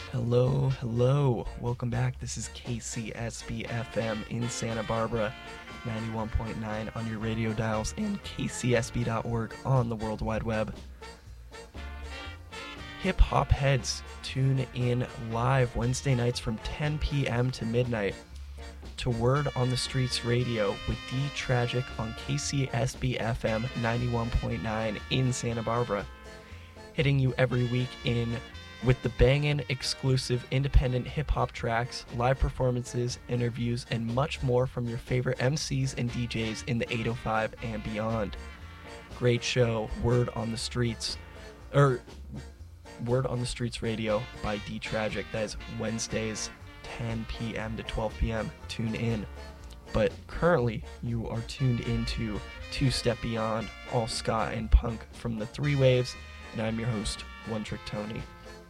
Hello, hello. Welcome back. This is KCSB FM in Santa Barbara, 91.9 on your radio dials and kcsb.org on the World Wide Web. Hip hop heads, tune in live Wednesday nights from 10 p.m. to midnight to Word on the Streets Radio with D Tragic on KCSB FM 91.9 in Santa Barbara. Hitting you every week with the bangin' exclusive independent hip-hop tracks, live performances, interviews, and much more from your favorite MCs and DJs in the 805 and beyond. Great show, Word on the Streets Radio by D Tragic. That is Wednesdays, 10 p.m. to 12 p.m. Tune in. But currently, you are tuned into Two Step Beyond, all ska and punk from the Three Waves, and I'm your host, One Trick Tony.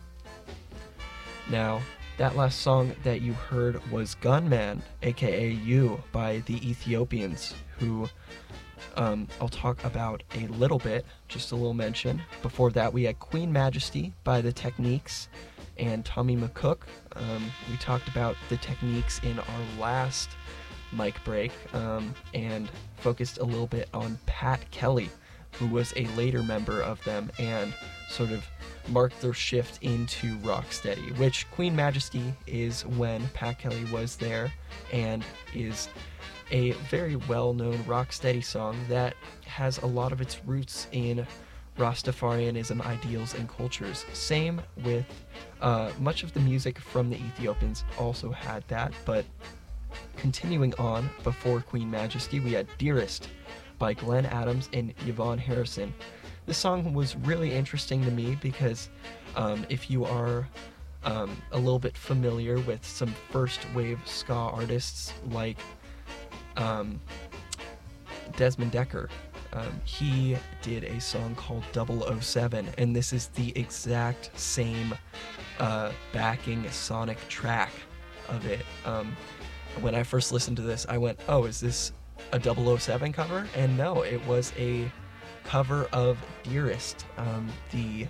Now, that last song that you heard was Gunman, aka You, by the Ethiopians, who I'll talk about a little bit, just a little mention. Before that, we had Queen Majesty by the Techniques and Tommy McCook. We talked about the Techniques in our last mic break and focused a little bit on Pat Kelly, who was a later member of them and sort of marked their shift into rocksteady, which Queen Majesty is when Pat Kelly was there and is a very well-known rocksteady song that has a lot of its roots in Rastafarianism ideals and cultures. Same with much of the music from the Ethiopians also had that, but continuing on, before Queen Majesty, we had Dearest by Glenn Adams and Yvonne Harrison. This song was really interesting to me because if you are a little bit familiar with some first wave ska artists like Desmond Decker, he did a song called 007, and this is the exact same backing sonic track of it. When I first listened to this, I went, oh, is this a 007 cover? And no, it was a cover of Dearest, the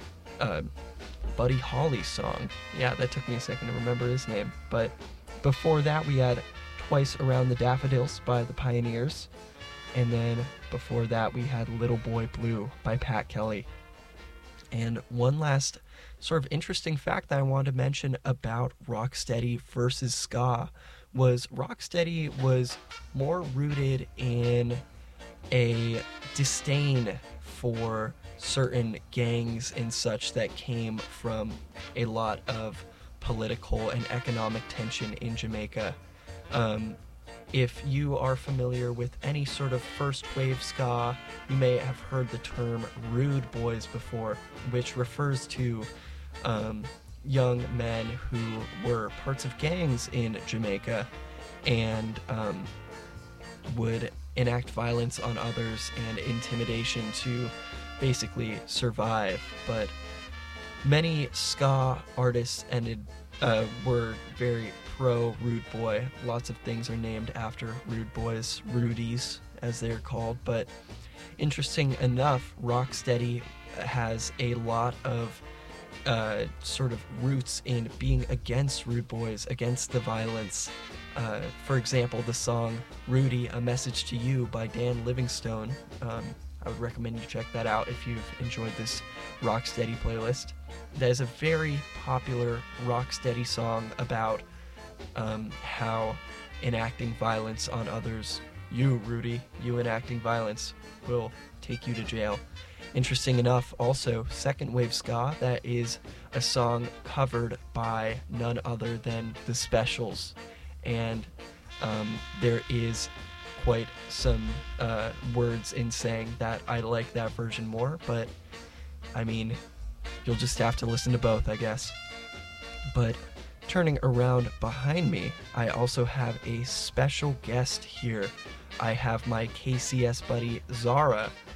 Buddy Holly song. Yeah, that took me a second to remember his name. But before that, we had Twice Around the Daffodils by the Pioneers. And then before that, we had Little Boy Blue by Pat Kelly. And one last sort of interesting fact that I wanted to mention about rocksteady versus ska was rocksteady was more rooted in a disdain for certain gangs and such that came from a lot of political and economic tension in Jamaica. If you are familiar with any sort of first wave ska, you may have heard the term rude boys before, which refers to young men who were parts of gangs in Jamaica and would enact violence on others and intimidation to basically survive. But many ska artists were very pro Rude Boy. Lots of things are named after Rude Boys, Rudies as they're called. But interesting enough, rocksteady has a lot of sort of roots in being against Rude Boys, against the violence. For example, the song Rudy, A Message to You by Dan Livingstone. I would recommend you check that out if you've enjoyed this rocksteady playlist. That is a very popular rocksteady song about how enacting violence on others, you, Rudy, you enacting violence, will take you to jail. Interesting enough, also, second wave ska, that is a song covered by none other than The Specials. And there is quite some words in saying that I like that version more, but I mean, you'll just have to listen to both, I guess. But turning around behind me, I also have a special guest here. I have my KCS buddy Zara,